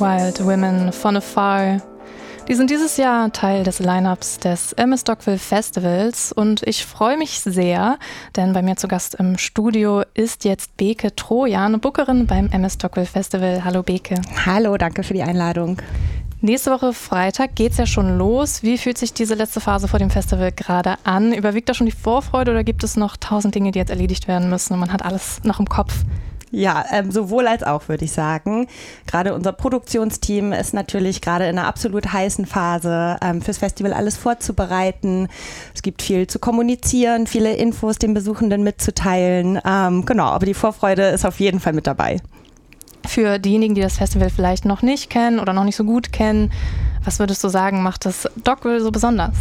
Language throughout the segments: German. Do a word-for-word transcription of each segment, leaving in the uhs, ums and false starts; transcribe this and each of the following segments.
Wild Women von Afar. Die sind dieses Jahr Teil des Line-Ups des M S Dockville Festivals und ich freue mich sehr, denn bei mir zu Gast im Studio ist jetzt Beke Trojan, Bookerin beim M S Dockville Festival. Hallo Beke. Hallo, danke für die Einladung. Nächste Woche Freitag geht's ja schon los. Wie fühlt sich diese letzte Phase vor dem Festival gerade an? Überwiegt da schon die Vorfreude oder gibt es noch tausend Dinge, die jetzt erledigt werden müssen und man hat alles noch im Kopf? Ja, ähm, sowohl als auch, würde ich sagen. Gerade unser Produktionsteam ist natürlich gerade in einer absolut heißen Phase, ähm, fürs Festival alles vorzubereiten. Es gibt viel zu kommunizieren, viele Infos den Besuchenden mitzuteilen. Ähm, genau, aber die Vorfreude ist auf jeden Fall mit dabei. Für diejenigen, die das Festival vielleicht noch nicht kennen oder noch nicht so gut kennen, was würdest du sagen, macht das Dockville so besonders?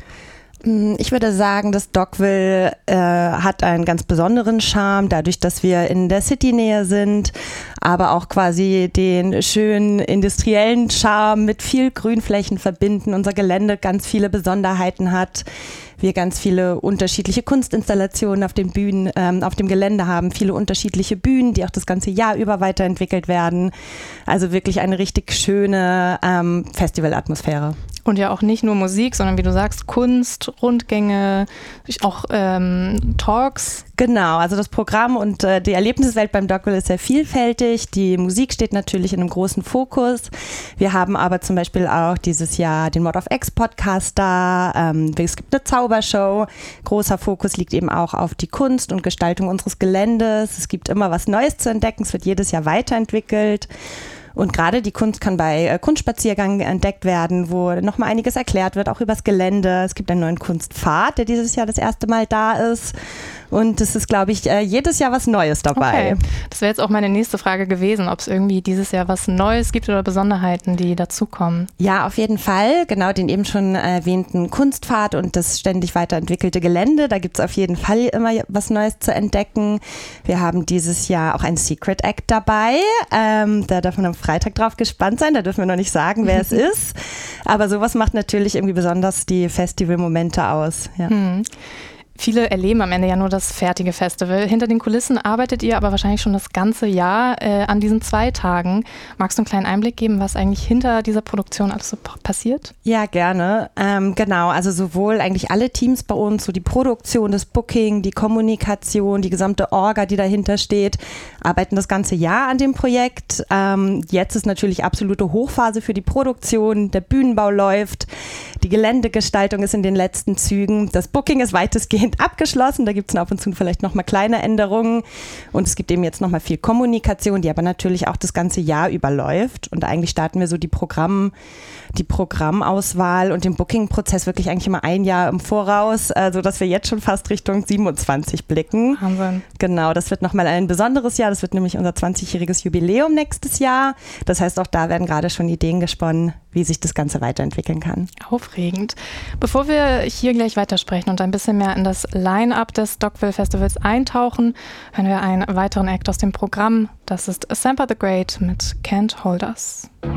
Ich würde sagen, das Dockville äh, hat einen ganz besonderen Charme, dadurch, dass wir in der Citynähe sind, aber auch quasi den schönen industriellen Charme mit viel Grünflächen verbinden. Unser Gelände ganz viele Besonderheiten hat. Wir ganz viele unterschiedliche Kunstinstallationen auf den Bühnen, ähm, auf dem Gelände haben, viele unterschiedliche Bühnen, die auch das ganze Jahr über weiterentwickelt werden. Also wirklich eine richtig schöne ähm, Festivalatmosphäre. Und ja auch nicht nur Musik, sondern wie du sagst, Kunst, Rundgänge, auch ähm, Talks. Genau, also das Programm und äh, die Erlebniswelt beim Dockville ist sehr vielfältig. Die Musik steht natürlich in einem großen Fokus. Wir haben aber zum Beispiel auch dieses Jahr den Mod of X Podcast da. Ähm, es gibt eine Zaubershow. Großer Fokus liegt eben auch auf die Kunst und Gestaltung unseres Geländes. Es gibt immer was Neues zu entdecken. Es wird jedes Jahr weiterentwickelt. Und gerade die Kunst kann bei äh, Kunstspaziergängen entdeckt werden, wo nochmal einiges erklärt wird, auch übers Gelände. Es gibt einen neuen Kunstpfad, der dieses Jahr das erste Mal da ist. Und es ist, glaube ich, äh, jedes Jahr was Neues dabei. Okay. Das wäre jetzt auch meine nächste Frage gewesen, ob es irgendwie dieses Jahr was Neues gibt oder Besonderheiten, die dazukommen. Ja, auf jeden Fall. Genau, den eben schon erwähnten Kunstpfad und das ständig weiterentwickelte Gelände. Da gibt es auf jeden Fall immer was Neues zu entdecken. Wir haben dieses Jahr auch ein Secret Act dabei. Ähm, da darf man am Freitag drauf gespannt sein. Da dürfen wir noch nicht sagen, wer es ist. Aber sowas macht natürlich irgendwie besonders die Festivalmomente aus. Ja. Hm. Viele erleben am Ende ja nur das fertige Festival. Hinter den Kulissen arbeitet ihr aber wahrscheinlich schon das ganze Jahr äh, an diesen zwei Tagen. Magst du einen kleinen Einblick geben, was eigentlich hinter dieser Produktion alles so p- passiert? Ja, gerne. Ähm, genau, also sowohl eigentlich alle Teams bei uns, so die Produktion, das Booking, die Kommunikation, die gesamte Orga, die dahinter steht, arbeiten das ganze Jahr an dem Projekt. Ähm, jetzt ist natürlich absolute Hochphase für die Produktion. Der Bühnenbau läuft, die Geländegestaltung ist in den letzten Zügen. Das Booking ist weitestgehend abgeschlossen, da gibt es ab und zu vielleicht nochmal kleine Änderungen und es gibt eben jetzt nochmal viel Kommunikation, die aber natürlich auch das ganze Jahr überläuft und eigentlich starten wir so die Programm, die Programmauswahl und den Booking-Prozess wirklich eigentlich immer ein Jahr im Voraus, äh, sodass wir jetzt schon fast Richtung siebenundzwanzig blicken. Wahnsinn. Genau, das wird nochmal ein besonderes Jahr, das wird nämlich unser zwanzigjähriges Jubiläum nächstes Jahr. Das heißt, auch da werden gerade schon Ideen gesponnen, wie sich das Ganze weiterentwickeln kann. Aufregend. Bevor wir hier gleich weitersprechen und ein bisschen mehr in das Line-Up des Dockville Festivals eintauchen, hören wir einen weiteren Act aus dem Programm. Das ist Sampa the Great mit Can't Hold Us.